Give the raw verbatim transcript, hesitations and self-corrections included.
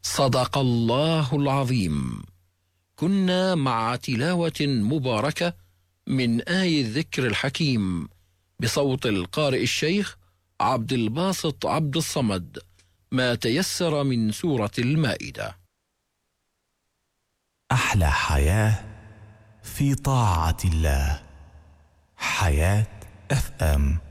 صدق الله العظيم. كنا مع تلاوة مباركة من آي الذكر الحكيم بصوت القارئ الشيخ عبد الباسط عبد الصمد، ما تيسر من سورة المائدة. أحلى حياة في طاعة الله. حياة اف ام.